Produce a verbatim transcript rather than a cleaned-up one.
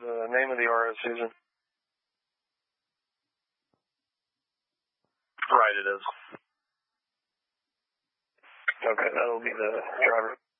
the name of the R O, Susan? Right, it is. Okay, that'll be the driver.